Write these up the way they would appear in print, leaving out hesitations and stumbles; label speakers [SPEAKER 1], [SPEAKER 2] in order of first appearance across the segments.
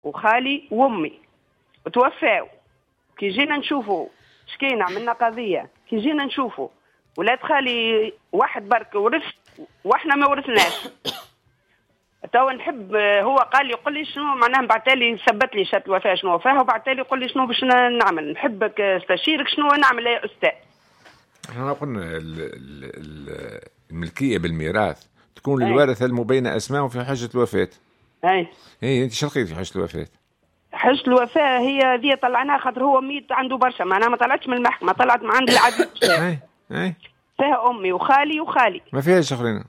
[SPEAKER 1] وخالي وامي وتوفاو. كي جينا نشوفوا شكينا عملنا قضيه، كي جينا نشوفوا ولاد خالي واحد برك ورث واحنا ما ورثناش. توا نحب هو قال لي قل لي شنو معناها، بعتالي ثبت لي شهاده الوفاه شنو وفاه، وبعتالي يقول لي شنو باش نعمل. نحبك استشيرك شنو نعمل يا استاذ.
[SPEAKER 2] احنا قلنا الملكيه بالميراث تكون للوارثه المبينه اسمائهم في حجه الوفاه. اي انت شو لقيت في حجه الوفاه؟
[SPEAKER 1] حجه الوفاه هي ذي طلعناها خاطر هو ميت عنده برشا، معناها ما طلعتش من المحكمه، طلعت من عند العدل.
[SPEAKER 2] اي
[SPEAKER 1] فيها امي وخالي
[SPEAKER 2] ما فيهاش اخرين.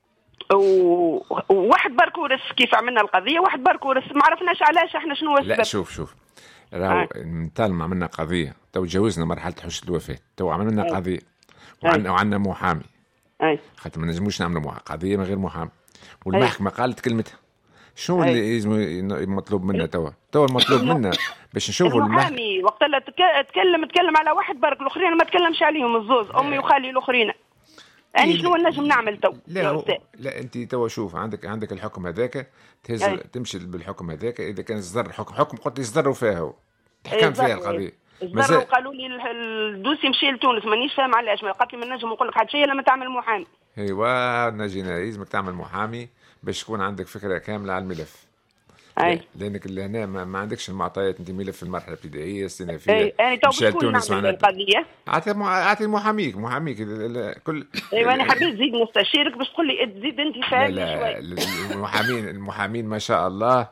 [SPEAKER 1] وواحد برك ورث. كيف عملنا القضيه واحد برك ورث، ما عرفناش علاش احنا شنو السبب.
[SPEAKER 2] لا شوف راهو طالما عملنا قضيه تو تجاوزنا مرحله حجه الوفاه، تو عملنا قضيه وعندنا محامي. خاطر ما نجموش نعملوا قضيه من غير محامي، والمحكمه قالت كلمتها. شنو اللي مطلوب منا توا المطلوب منا باش نشوفوا
[SPEAKER 1] المحامي وقت اللي تكلم على واحد برك، الاخرين ما تكلمش عليهم الزوز، امي وخالي الاخرين. يعني شنو نجم نعمل تو؟
[SPEAKER 2] لا انت تو شوف عندك الحكم هذاك تمشي بالحكم هذاك. اذا كان صدر حكم قلت لي صدروا فيها تحكم فيها القضيه.
[SPEAKER 1] صدروا قالوا لي الدوسي مشي لتونس، مانيش فاهم علاش. ما قالت لي ما نجم نقول لك حتى شيء لما تعمل محامي.
[SPEAKER 2] ايوا نجينا لازمك تعمل محامي باش تكون عندك فكره كامله على الملف. لانك اللي هنا ما عندكش المعطيات. انت ملف المرحله الابتدائيه السنفيه.
[SPEAKER 1] يعني تو شكون نعمل القضيه؟
[SPEAKER 2] اعطي محاميك كل.
[SPEAKER 1] ايوه انا حبيت تزيد نستشيرك باش تقول لي تزيد انت فاهم
[SPEAKER 2] شوي. المحامين ما شاء الله.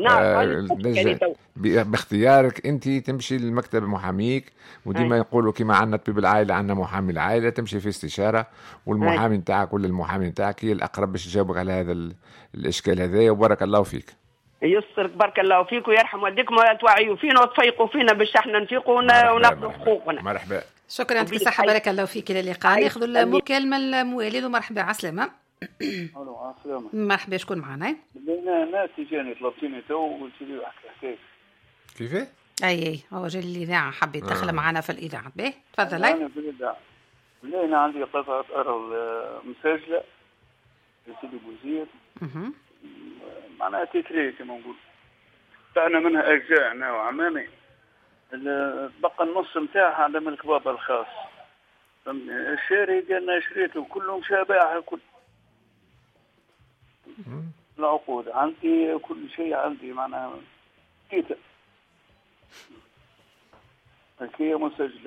[SPEAKER 2] باختيارك انت تمشي للمكتب محاميك، وديما يقولوا كما عندنا طبيب العائله عندنا محامي العائله، تمشي في استشاره والمحامي نتاعك ولا المحامي نتاعك هي الاقرب باش تجاوبك على هذا الاشكال هذايا. وبارك الله فيك.
[SPEAKER 1] يسرك بارك الله فيك ويرحم والديكم وتوعيوا فينا وتفيقوا فينا باش احنا نفيقوا وناخذوا حقوقنا.
[SPEAKER 2] مرحبا.
[SPEAKER 3] شكرا يعطيك الصحة بارك الله فيك. إلى اللقاء. ناخذ المكالمة الموالد. ومرحبا عسلامة.
[SPEAKER 4] الو عسلامة.
[SPEAKER 3] مرحبا شكون معنا؟
[SPEAKER 4] ناس جاني طلبتيني تو وقلت لي احكي حكاية.
[SPEAKER 2] كيفاه؟
[SPEAKER 3] اي هو جا الإذاعة حب يدخل معنا في الإذاعة. باهي تفضل.
[SPEAKER 4] أنا في الإذاعة. أنا عندي قطعة أرض مسجلة في سيدي بوزير. معناها تتري كما نقول. طلعنا منها أجزاء أنا وعمامي. بقى النص نتاعها على ملك بابا الخاص. الشاري قالنا شريته كلهم شابعها كل العقود عندي كل شيء عندي معناها كيتا هي مسجلة.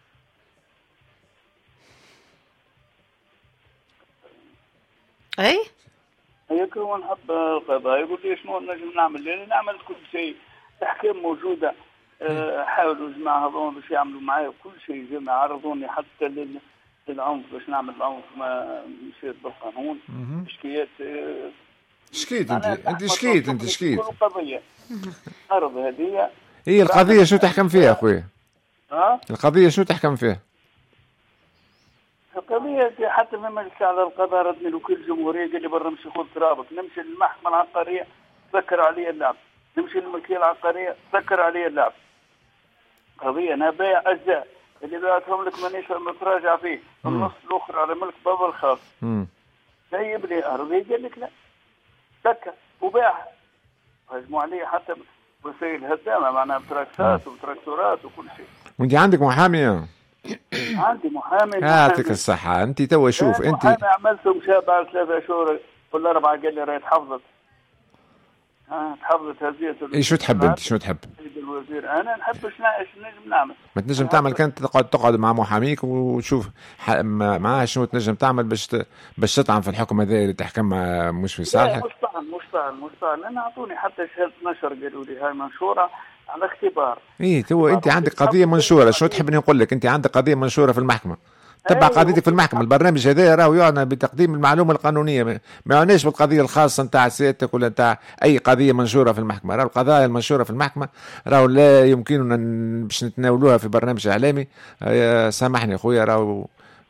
[SPEAKER 3] اي
[SPEAKER 4] هيك هو نحب القضاء. يقول لي شنو نجم نعمل؟ لاني نعمل كل شيء، الاحكام موجوده. حاولوا الجماعه هذول باش يعملوا معايا كل شيء، جماعه عرضوني حتى للعنف باش نعمل العنف ما مشيت بالقانون.
[SPEAKER 2] شكيت انت شكيت
[SPEAKER 4] قضيه ارض هذه
[SPEAKER 2] هي القضيه شو تحكم فيها اخويا؟ القضيه شو تحكم فيها؟
[SPEAKER 4] القضية حتى لما نمشي على القضاء ردني لوكيل جمهورية قال لي برا نمشي خذ ترابك. نمشي للمحكمة العقارية سكر علي اللعب. نمشي للملكية العقارية سكر علي اللعب. قضية أنا بايع أجزاء اللي بعتهم لك مانيش متراجع فيه. النص الأخر على ملك بابا الخاص. جايب لي أرضي قال لك لا سكر وباعها. هجموا علي حتى وسائل هدامة معناها بتراكسات وتراكتورات وكل شيء.
[SPEAKER 2] وانت عندك محامي؟
[SPEAKER 4] عندي محامي.
[SPEAKER 2] يعطيك الصحة. انت توا شوف انت
[SPEAKER 4] عملت مشابهة 3 شهور ولا 4 قال لي راهي تحفظت. تحفظت هذه.
[SPEAKER 2] اي شو تحب انت؟ شو تحب؟
[SPEAKER 4] الوزير انا نحب نجم نعمل.
[SPEAKER 2] ما تنجم تعمل كانت تقعد مع محاميك وتشوف معاه شنو تنجم تعمل باش تطعن في الحكم هذا اللي تحكم مش في صالحك.
[SPEAKER 4] مش طعن. انا اعطوني حتى شهادة نشر قالوا لي هاي منشورة على اختبار.
[SPEAKER 2] ايه تو انت عندك قضيه منشوره. شو تحبني نقول لك؟ انت عندك قضيه منشوره في المحكمه. تبع قضيتك في المحكمه. البرنامج هذا راهو يعنى بتقديم المعلومه القانونيه، ما يعنيش بالقضيه الخاصه نتاع سيادتك ولا نتاع اي قضيه منشوره في المحكمه. راهو القضايا المنشوره في المحكمه راهو لا يمكننا باش نتناولوها في برنامج اعلامي. سامحني اخويا راهو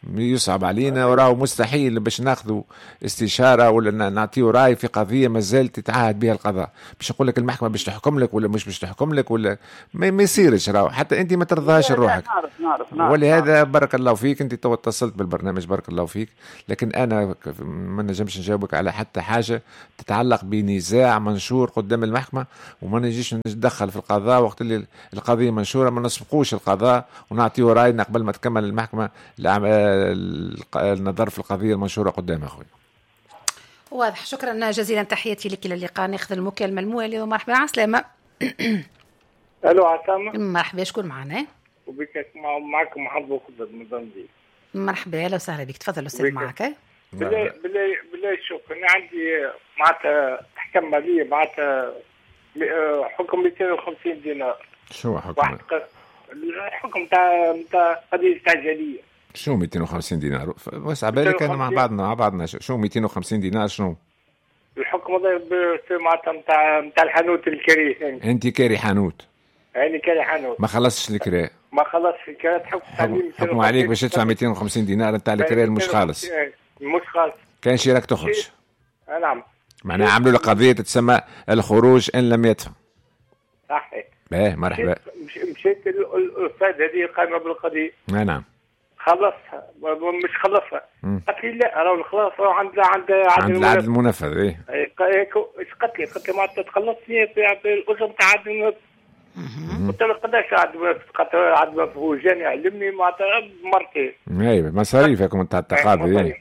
[SPEAKER 2] يصعب علينا، وراه مستحيل باش ناخذوا استشاره ولا نعطيو راي في قضيه ما زالت تتعاهد بها القضاء. باش نقول لك المحكمه باش تحكم لك ولا مش باش تحكم لك، ولا ما يصيرش، راهو حتى انت ما ترضاش لروحك.
[SPEAKER 4] نعرف.
[SPEAKER 2] ولهذا بارك الله فيك، انت تو اتصلت بالبرنامج، بارك الله فيك، لكن انا ما نجمش نجاوبك على حتى حاجه تتعلق بنزاع منشور قدام المحكمه، وما نجيش نتدخل في القضاء وقت اللي القضيه منشوره. ما نسبقوش القضاء ونعطيه راينا قبل ما تكمل المحكمه النظر في القضيه المنشوره قدامها. اخوي
[SPEAKER 3] واضح، شكرا جزيلا، تحياتي لك. الى اللقاء. ناخذ المكالمه المواليه. ومرحبا. عسلامة.
[SPEAKER 5] الو عسلامة.
[SPEAKER 3] مرحبا، شكون معنا؟
[SPEAKER 5] وبك معكم محمد بوخدد من زنزير.
[SPEAKER 3] مرحبا، اهلا وسهلا بك. تفضل استاذ معك.
[SPEAKER 5] بالله شوف، انا عندي معناتها تحكم ماليه معناتها حكم 250 دينار.
[SPEAKER 2] شو حكم؟
[SPEAKER 5] الحكم نتاع قضيه استعجاليه.
[SPEAKER 2] شو 250 دينار؟ واسع بالك انا مع بعضنا شو 250 دينار شنو؟
[SPEAKER 5] الحكم هذا معناتها نتاع الحانوت الكريه.
[SPEAKER 2] انت كاري حانوت؟
[SPEAKER 5] يعني كاري حانوت.
[SPEAKER 2] ما خلصتش الكراء؟
[SPEAKER 5] ما خلصش الكراء.
[SPEAKER 2] حكم عليك باش تدفع 250 دينار نتاع الكراء مش خالص.
[SPEAKER 5] مش خالص.
[SPEAKER 2] كان شي راك تخرج.
[SPEAKER 5] نعم.
[SPEAKER 2] معناها عملوا لك قضيه تتسمى الخروج ان لم يدفع.
[SPEAKER 5] صحيح.
[SPEAKER 2] باهي مرحبا.
[SPEAKER 5] مشيت الاستاذ هذه قائمه بالقضيه.
[SPEAKER 2] نعم.
[SPEAKER 5] خلصها مش خلصها. قالت لي لا، راه الخلاص عند
[SPEAKER 2] العدل المنفذ. ايه
[SPEAKER 5] ايش قالت لي ما تخلصني في الاجره نتاع العدل المنفذ. قلت له قداش عدل المنفذ؟ هو جاني علمني معناتها مرتين.
[SPEAKER 2] ايوه مصاريفكم نتاع التقاضي.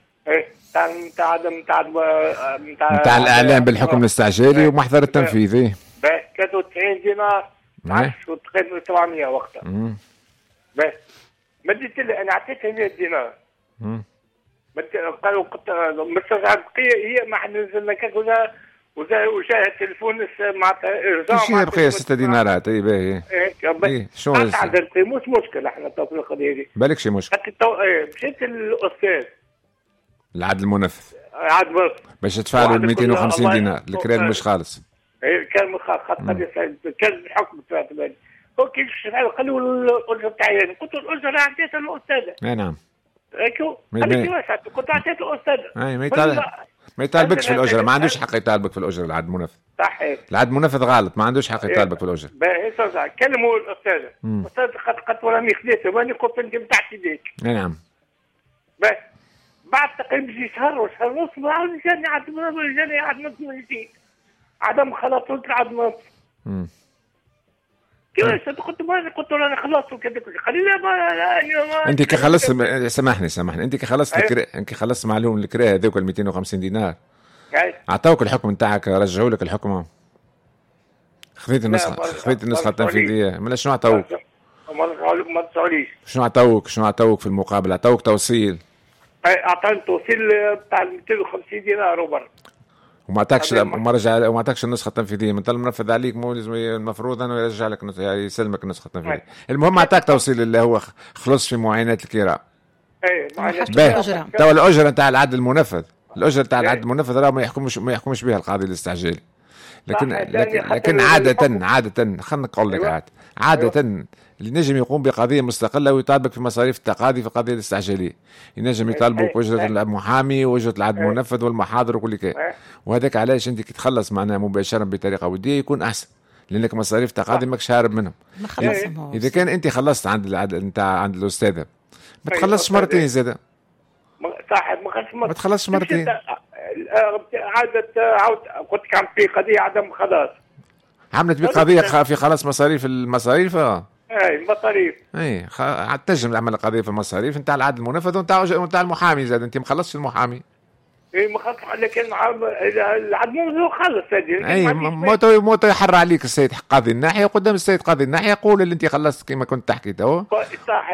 [SPEAKER 2] نتاع الاعلام بالحكم الاستعجالي ومحضر التنفيذ. ايه
[SPEAKER 5] 93 دينار. عرفت تقريبا 700 وقتها. بس مديت لي انا اعطيتها 100 دينار. قالوا مستشعر بقيه هي ما حد نزل لك وجا التليفون معناتها ارجاع.
[SPEAKER 2] شنو بقيه 6 دينارات؟ اي باهي.
[SPEAKER 5] ايه شو مش مشكله، احنا تو في القضيه دي
[SPEAKER 2] بالك شي مشكله.
[SPEAKER 5] مشيت للاستاذ
[SPEAKER 2] العدل المنفذ
[SPEAKER 5] عدل
[SPEAKER 2] باش تدفع له 250 دينار الكريد مش خالص.
[SPEAKER 5] كان مش خالص كان الحكم تبعت بالي. هو كيف قال له الاجره تاعي، قلت له الاجره عطيتها للاستاذه.
[SPEAKER 2] نعم.
[SPEAKER 5] كنت عطيت الاستاذه.
[SPEAKER 2] اي ما يطالبكش في الاجره، ما عندوش حق يطالبك في الاجره العدل المنفذ.
[SPEAKER 5] صحيح.
[SPEAKER 2] العدل المنفذ غلط، ما عندوش حق يطالبك في الاجره.
[SPEAKER 5] باهي كلموا الاستاذه. الاستاذ قد وراني خذيته ماني قلت انت بتاعت يديك.
[SPEAKER 2] نعم.
[SPEAKER 5] باهي بعد تقريبا شي شهر وشهر ونص جاني عدل جديد. عدم خلاص العدل المنفذ. كيف قلت له انا خلصت وكذا قال لي لا
[SPEAKER 2] انت كي خلصت سامحني انت كي خلصت انت خلصت معلوم الكراء هذوك ال 250 دينار اعطوك الحكم نتاعك، رجعوا لك الحكم، خذيت النسخه التنفيذيه من شنو عطوك؟
[SPEAKER 5] ما تسأليش
[SPEAKER 2] شنو عطوك في المقابل؟ عطوك توصيل؟
[SPEAKER 5] اعطاني توصيل بتاع 250 دينار وبر،
[SPEAKER 2] وما عطاكش النسخه التنفيذيه. من المنفذ عليك مو لازم المفروض انه يرجع لك يسلمك النسخه التنفيذيه. المهم عطاك توصيل اللي هو خلص في معاينات الكراء. تو الاجره نتاع العدل المنفذ، الاجره نتاع العدل المنفذ راه ما يحكمش بها القاضي الاستعجالي. لكن عاده خلينا نقول لك عاده اللي نجم يقوم بقضيه مستقله ويطالبك في مصاريف التقاضي في القضيه الاستعجاليه، ينجم يطالبك بأجرة المحامي وأجرة العدل المنفذ والمحاضر وكل كي. وهذاك علاش انت كي تخلص معناها مباشره بطريقه وديه يكون احسن، لانك مصاريف التقاضي ماكش هارب منهم. اذا كان انت خلصت عند العدل نتاع عند الاستاذه ما تخلصش مرتين زاده.
[SPEAKER 5] صح ما
[SPEAKER 2] تخلصش مرتين.
[SPEAKER 5] عاود قلت كان في قضيه عدم خلاص،
[SPEAKER 2] عملت بقضيه في خلاص مصاريف المصاريف.
[SPEAKER 5] المصاريف
[SPEAKER 2] تنجم تعمل قضيه في المصاريف نتاع العدل المنفذ ونتاع المحامي زاد. انت ما خلصتش المحامي.
[SPEAKER 5] ما خلص، لكن العدل المنفذ خلص
[SPEAKER 2] هذه. موتو يحر عليك السيد قاضي الناحيه قدام السيد قاضي الناحيه يقول اللي انت خلصت كما كنت تحكي تو.
[SPEAKER 5] صح.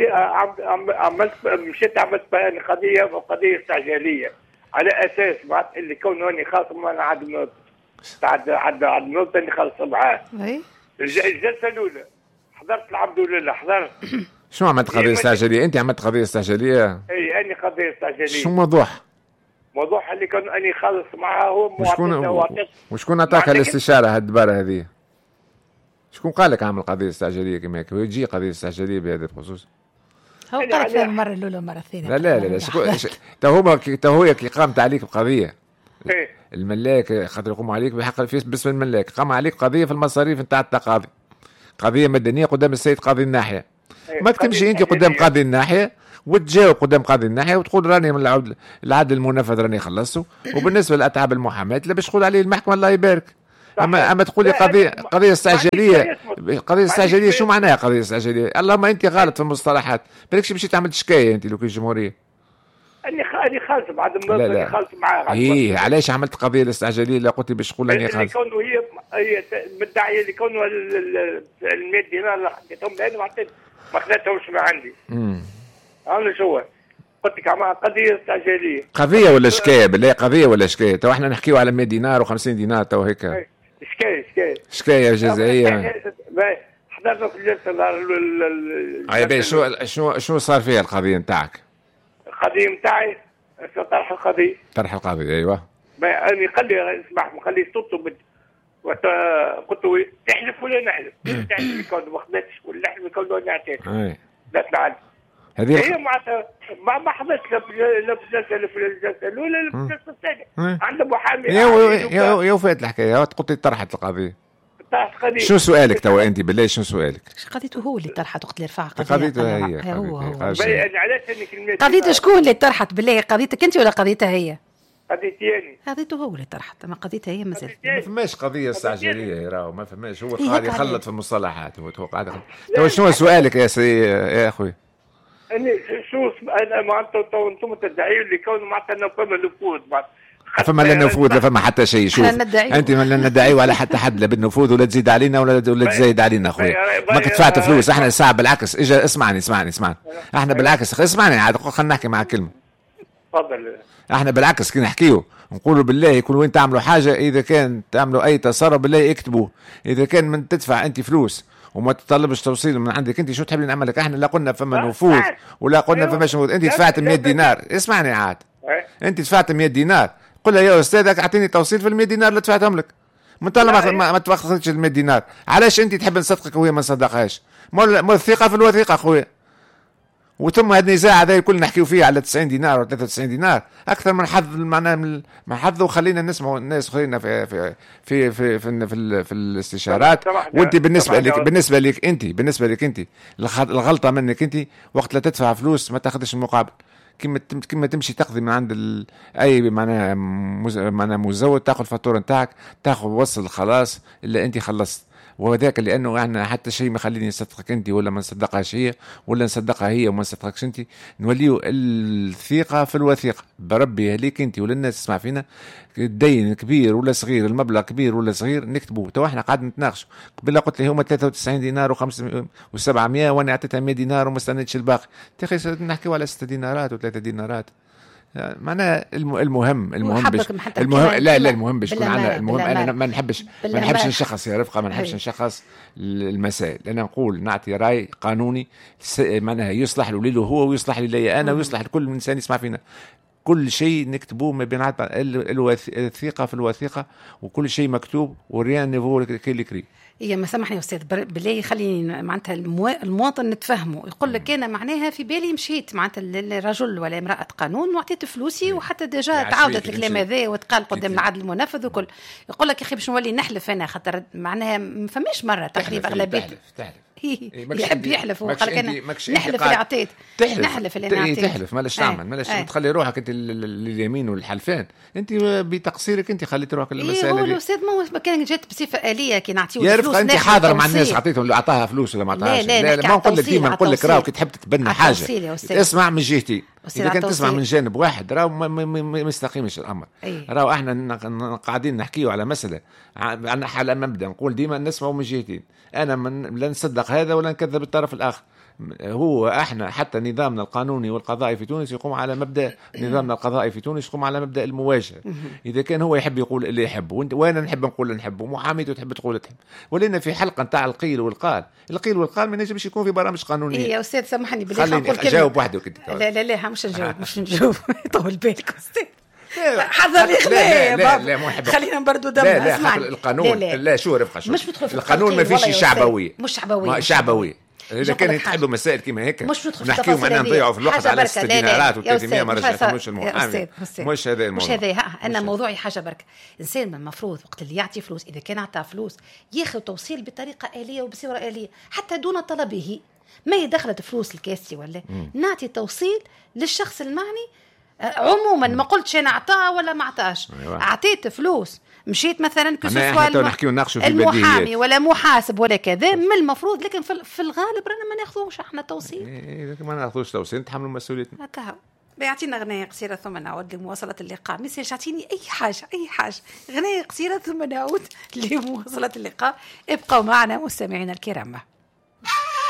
[SPEAKER 5] مشيت عملت قضيه استعجاليه على اساس بعد اللي كونه اني خاصم انا عدل المنفذ اني خلص معاه. الجلسه الاولى حضرت العبد لله حضرت.
[SPEAKER 2] شو عملت قضيه استعجاليه؟ انت عملت قضيه استعجاليه؟
[SPEAKER 5] اي اني قضيه استعجاليه.
[SPEAKER 2] شو موضوعها
[SPEAKER 5] اللي كان اني خالص معاه هو
[SPEAKER 2] وشكون عطاك الاستشاره هالدباره هذه؟ شكون قال لك عامل قضيه استعجاليه كما هيك؟ ويجي قضيه استعجاليه بهذا الخصوص؟
[SPEAKER 3] هو قال فيها المره الاولى والمره الثانيه.
[SPEAKER 2] لا تو هو كي قامت عليك بقضيه الملاك خاطر يقوموا عليك بحق باسم الملاك، قام عليك قضيه في المصاريف نتاع التقاضي، قضيه مدنيه قدام السيد قاضي الناحيه. ما تمشي انت قدام قاضي الناحيه وتجاوب قدام قاضي الناحيه وتقول راني من العدل المنفذ راني خلصته، وبالنسبه لاتعاب المحاماه لا باش تقول عليه المحكمه الله يبارك. اما تقول لي قضيه استعجاليه شو معناها قضيه استعجاليه؟ اللهم انت غلط في المصطلحات، بالكش باش تعمل شكايه انت لو كنت الجمهوريه.
[SPEAKER 5] اني خالص بعد ما خالص معاه.
[SPEAKER 2] ايه علاش عملت قضيه الاستعجاليه اللي قلت باش تقول اني خالص؟
[SPEAKER 5] كونه هي مدعيه اللي كونه ال 100 دينار اللي حطيتهم لاني ما خذتهمش من عندي. انا شو قلت لك عملها قضيه استعجاليه.
[SPEAKER 2] قضيه ولا شكايه؟ بالله قضيه ولا شكايه؟ تو احنا نحكيو على 100 دينار و50 دينار تو هيك. شكاية جزائية.
[SPEAKER 5] حضرنا في الجلسة
[SPEAKER 2] شو صار فيها القضية نتاعك؟
[SPEAKER 5] القضية نتاعي طرح
[SPEAKER 2] القضية أيوة.
[SPEAKER 5] أنا قال لي اسمح خليه تطلب قلت له تحلف ولا نحلف؟ تحلف يكون ما خدتش ولا نحلف يكون نعترف. لا تعال. هي معناتها ما حضرتش لا في الجلسة الأولى لا في الجلسة الثانية. عندنا محامي.
[SPEAKER 2] يا وفات الحكاية قلت لي طرحت القضية. شو سؤالك توا انت بالله شو سؤالك؟
[SPEAKER 3] قضيته هو اللي طرحت وقت اللي رفع
[SPEAKER 2] قضيته هي.
[SPEAKER 3] هو
[SPEAKER 5] علاش انك
[SPEAKER 3] قضيته شكون اللي طرحت بالله؟ قضيتك انت ولا قضيتها هي؟
[SPEAKER 5] قضيتي انا.
[SPEAKER 3] قضيته هو اللي طرحت اما قضيتها هي مازال.
[SPEAKER 2] ما فماش قضية استعجالية راهو ما فماش، هو قاعد يخلط في المصطلحات هو قاعد. توا شنو سؤالك يا اخوي؟
[SPEAKER 5] انا معناتها انتم تدعيوا اللي كون معناتها فما نفوذ
[SPEAKER 2] فما لا نفوذ لا فما حتى شيء. شوف انت ما ندعيو على حتى حد لا بالنفوذ ولا تزيد علينا ولا تزايد علينا اخويا. ما دفعت فلوس احنا الساعه بالعكس اجا اسمعني احنا بالعكس اسمعني عاد خلينا نحكي مع كلمه.
[SPEAKER 5] تفضل.
[SPEAKER 2] احنا بالعكس كي نحكيو نقولوا بالله كل وين تعملوا حاجه اذا كان تعملوا اي تصرف بالله اكتبوه، اذا كان من تدفع انت فلوس وما تطلبش توصيل من عندك انت شو تحبين نعمل لك؟ احنا لا قلنا فما نفوذ ولا قلنا فماش نفوذ. انت دفعت 100 دينار اسمعني عاد انت دفعت 100 دينار قل يا استاذك اعطيني توصيل في 100 دينار اللي دفعتهم لك. من طالما ما تاخذش 100 دينار علاش انت تحب نصدقك وهي ما نصدقهاش؟ مو الثقه في الوثيقه اخويا. وثم هذا النزاع هذا الكل نحكيو فيه على 90 دينار و 93 دينار اكثر من حظ معناه من حظ. وخلينا نسمعوا الناس خلينا في في الاستشارات. وانت بالنسبه لك انت الغلطه منك انت وقت لا تدفع فلوس ما تاخذش المقابل. كما تمشي تقضي من عند اي معناها مزود تاخذ الفاتوره نتاعك تاخذ وصل خلاص الا انت خلصت. وذاك لانه احنا حتى شيء ما خليني نصدقك انت ولا ما نصدقهاش هي ولا نصدقها هي وما نصدقكش انت. نوليو الثقه في الوثيقه بربي عليك انت ولا الناس تسمع فينا. الدين كبير ولا صغير المبلغ كبير ولا صغير نكتبوه. تو احنا قاعد نتناقشوا قبل قلت لي هما 93 دينار و700 وانا اعطيتها 100 دينار وما استنيتش الباقي. تخي نحكيو على 6 دينارات و3 دينارات. معناها المهم لا المهم باش يكون عندنا المهم. انا ما نحبش نشخص يا رفقه، ما نحبش نشخص المسائل. انا نقول نعطي راي قانوني معناها يصلح له ليله هو ويصلح لي انا ويصلح لكل انسان يسمع فينا. كل شيء نكتبوه ما بين الثقه في الوثيقه وكل شيء مكتوب وريان نيفو كيليكري.
[SPEAKER 3] هي ما سامحني يا استاذ بالله يخليني معناتها المواطن نتفهمه. يقول لك انا معناها في بالي مشيت معناتها الرجل ولا امراه قانون وعطيت فلوسي وحتى ديجا تعاودت الكلام هذا وتقال قدام العدل المنفذ وكل. يقول لك يا اخي باش نولي نحلف انا خاطر معناها ما فماش مره تقريبا اغلبيه يحب يحلف وقال لك انا نحلف اللي عطيت نحلف اللي نعطيت
[SPEAKER 2] تحلف مالاش تعمل مالاش تخلي روحك انت لليمين والحلفان. انت بتقصيرك انت خليت روحك للمساله
[SPEAKER 3] هو الاستاذ ما كان جات بصفه آلية كي نعطيو
[SPEAKER 2] يا رفقه انت حاضر مع الناس عطيتهم اللي عطاها فلوس ولا ما عطاهاش. لا ما نقول لك ديما نقول لك راهو كي تحب تتبنى حاجه اسمع من جهتي. اذا كنت تسمع من جانب واحد راهو ما يستقيمش الامر. راهو احنا قاعدين نحكيو على مساله على مبدا نقول ديما نسمعوا من جهتين. انا لا نصدق هذا ولا نكذب الطرف الاخر. هو احنا حتى نظامنا القانوني والقضائي في تونس يقوم على مبدا نظامنا القضائي في تونس يقوم على مبدا المواجهه. اذا كان هو يحب يقول اللي يحبه وانا نحب نقول نحبه ومحاميته تحب تقول تحب ولنا في حلقه نتاع القيل والقال ما نجمش يكون في برامج قانونيه.
[SPEAKER 3] يا استاذ سامحني بالله
[SPEAKER 2] نقول كلمه جاوب وحده كده.
[SPEAKER 3] لا مش نجاوب يطول بالك استاذ حذر يا
[SPEAKER 2] لا مو حب
[SPEAKER 3] خلينا نبردوا دم.
[SPEAKER 2] لا القانون لا شو رفقه شو القانون ما فيش شعبويه
[SPEAKER 3] مش شعبويه
[SPEAKER 2] اذا كان يتحلوا مسائل كيما هيك
[SPEAKER 3] مش ندخل
[SPEAKER 2] نحكيو معناها نضيعوا في الوقت على 6 دينارات و300 ما رجعتهمش المحامي. مش هذا الموضوع،
[SPEAKER 3] مش هذا. انا موضوعي حاجه برك. انسان المفروض وقت اللي يعطي فلوس، اذا كان عطى فلوس ياخذ توصيل بطريقه آلية وبصوره آلية حتى دون طلبه. ما دخلت فلوس الكاسي ولا نعطي توصيل للشخص المعني عموما. ما قلتش انا اعطاه ولا ما اعطاش. اعطيت فلوس، مشيت مثلا المحامي ولا محاسب ولا كذا، من المفروض. لكن في الغالب رانا ما ناخذوش احنا توصيل.
[SPEAKER 2] ما ناخذوش توصيل، نتحملوا مسؤوليتنا.
[SPEAKER 3] هكا بيعطينا غنايه قصيره ثم نعود لمواصله اللقاء. ما يصيرش اعطيني اي حاجه غنايه قصيره ثم نعود لمواصله اللقاء. ابقوا معنا مستمعينا الكرام.